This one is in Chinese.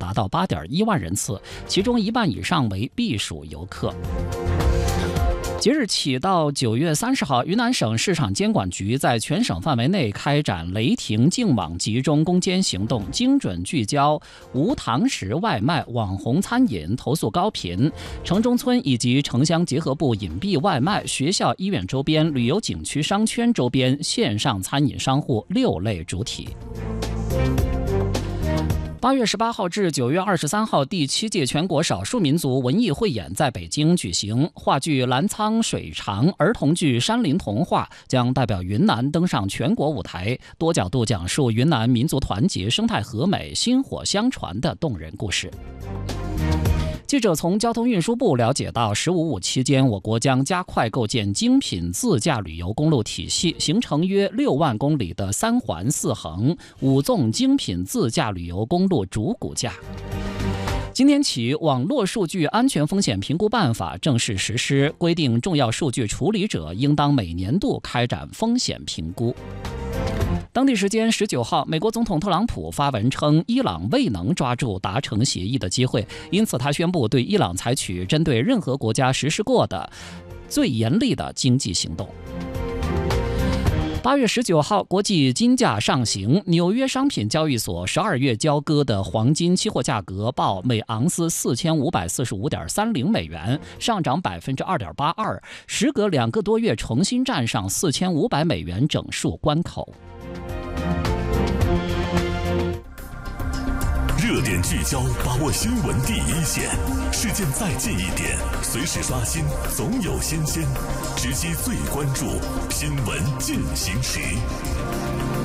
达到8.1万人次，其中1半以上为避暑游客。即日起到9月30号，云南省市场监管局在全省范围内开展雷霆净网集中攻坚行动，精准聚焦无堂食外卖、网红餐饮投诉高频、城中村以及城乡结合部隐蔽外卖、学校、医院周边、旅游景区商圈周边线上餐饮商户6类主体。8月18号至9月23号，第7届全国少数民族文艺汇演在北京举行。话剧《澜沧水长》、儿童剧《山林童话》将代表云南登上全国舞台，多角度讲述云南民族团结、生态和美、薪火相传的动人故事。记者从交通运输部了解到，“15+5”期间，我国将加快构建精品自驾旅游公路体系，形成约6万公里的3环4横5纵精品自驾旅游公路主骨架。今天起，《网络数据安全风险评估办法》正式实施，规定重要数据处理者应当每年度开展风险评估。当地时间19号，美国总统特朗普发文称，伊朗未能抓住达成协议的机会，因此他宣布对伊朗采取针对任何国家实施过的最严厉的经济行动。8月19号，国际金价上行，纽约商品交易所12月交割的黄金期货价格报每盎司4545.30美元，上涨2.82%，时隔2个多月重新站上4500美元整数关口。 热点聚焦，把握新闻第一线，事件再近一点，随时刷新，总有新鲜，直击最关注，新闻进行时。